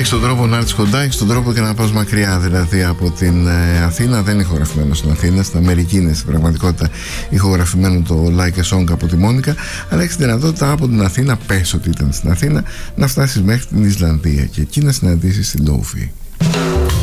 στον τρόπο να έρθεις κοντά, έχεις τον τρόπο και να πας μακριά. Δηλαδή από την Αθήνα, δεν είναι ηχογραφημένο στην Αθήνα, στην Αμερική είναι στην πραγματικότητα ηχογραφημένο το Like a Song από τη Μόνικα, αλλά έχεις τη δυνατότητα από την Αθήνα, πες ότι ήταν στην Αθήνα, να φτάσεις μέχρι την Ισλανδία και εκεί να συναντήσεις την Ντόφη.